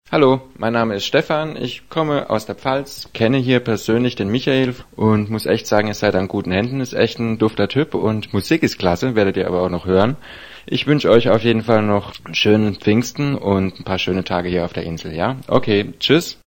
Hallo, mein Name ist Stefan, ich komme aus der Pfalz, kenne hier persönlich den Michael und muss echt sagen, ihr seid an guten Händen, ist echt ein dufter Typ und Musik ist klasse, werdet ihr aber auch noch hören. Ich wünsche euch auf jeden Fall noch einen schönen Pfingsten und ein paar schöne Tage hier auf der Insel, ja? Okay, tschüss.